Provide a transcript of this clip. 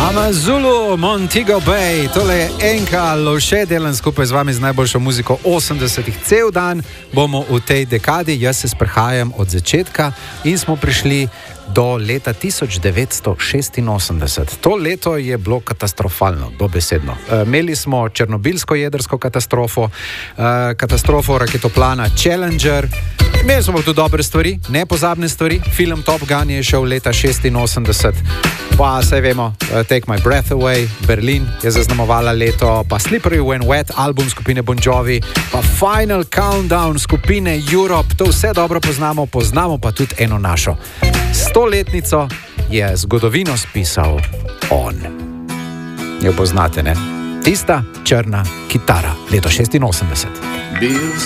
Amazulu, Montego Bay, tole je Enka Loše, delam skupaj z vami z najboljšo muziko 80-ih. Cel dan bomo v tej dekadi, jaz se sprehajam od začetka in smo prišli do leta 1986. To leto je bilo katastrofalno, dobesedno. Imeli smo černobilsko jedrsko katastrofo, katastrofo raketoplana Challenger, imeli smo tudi dobre stvari, nepozabne stvari. Film Top Gun je šel leta 86, pa saj vemo, Take My Breath Away, Berlin je zaznamovala leto, pa Slippery When Wet, album skupine Bon Jovi, pa Final Countdown skupine Europe, to vse dobro poznamo, poznamo pa tudi eno našo. 100-letnico je zgodovino spisal on. Jo poznate, ne? Tista črna kitara, leto 86. Bil